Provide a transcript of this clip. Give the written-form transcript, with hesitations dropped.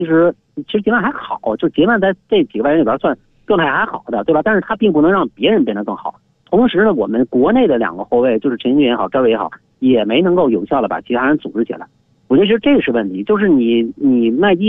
其实杰曼还好，就杰曼在这几个外援里边算状态还好的，对吧？但是他并不能让别人变得更好。同时呢，我们国内的2个后卫，就是陈俊也好，赵睿也好，也没能够有效的把其他人组织起来。我觉得其实这是问题，就是你麦基